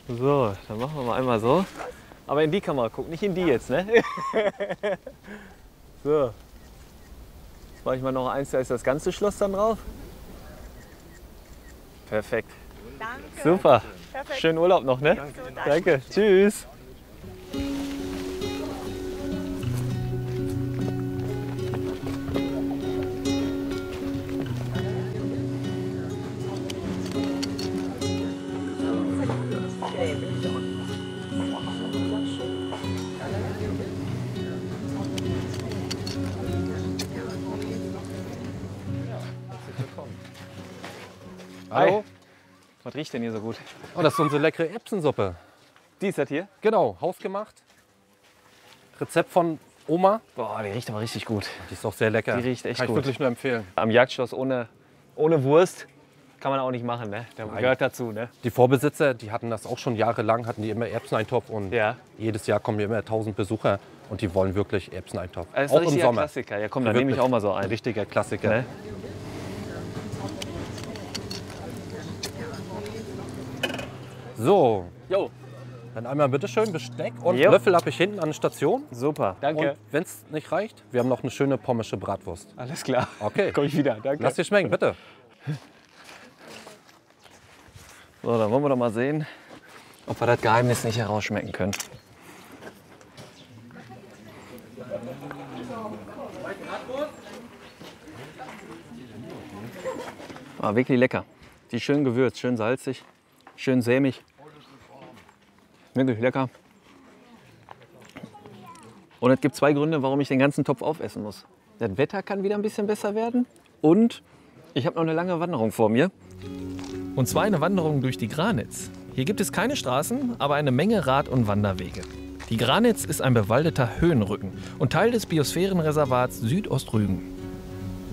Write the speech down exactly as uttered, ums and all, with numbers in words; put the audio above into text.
So, dann machen wir mal einmal so. Aber in die Kamera gucken, nicht in die jetzt, ne? So. Jetzt mache ich mal noch eins, da ist das ganze Schloss dann drauf. Perfekt. Danke. Super. Perfekt. Schönen Urlaub noch, ne? So, danke. Danke. Tschüss. Hallo? Hi. Was riecht denn hier so gut? Oh, das ist unsere leckere Erbsensuppe. Die ist das hier? Genau, hausgemacht. Rezept von Oma. Boah, die riecht aber richtig gut. Die ist auch sehr lecker. Die riecht echt Kann ich gut. wirklich nur empfehlen. Am Jagdschloss ohne, ohne Wurst kann man auch nicht machen, ne? Der Nein. gehört dazu, ne? Die Vorbesitzer, die hatten das auch schon jahrelang, hatten die immer Erbseneintopf und Ja. jedes Jahr kommen hier immer tausend Besucher und die wollen wirklich Erbseneintopf. Das ist auch ein im richtiger Sommer. Klassiker. Ja, komm, dann Wirklich. nehme ich auch mal so einen. Richtiger Klassiker. Ne? So, Jo, dann einmal bitteschön Besteck und Jo. Löffel habe ich hinten an der Station. super. Danke. Und wenn es nicht reicht, wir haben noch eine schöne pommische Bratwurst. Alles klar. Okay. Komm ich wieder. Danke. Lass dir schmecken, bitte. So, dann wollen wir doch mal sehen, ob wir das Geheimnis nicht herausschmecken können. Ah, wirklich lecker. Die ist schön gewürzt, schön salzig, schön sämig. Wirklich lecker. Und es gibt zwei Gründe, warum ich den ganzen Topf aufessen muss. Das Wetter kann wieder ein bisschen besser werden und ich habe noch eine lange Wanderung vor mir. Und zwar eine Wanderung durch die Granitz. Hier gibt es keine Straßen, aber eine Menge Rad- und Wanderwege. Die Granitz ist ein bewaldeter Höhenrücken und Teil des Biosphärenreservats Südostrügen.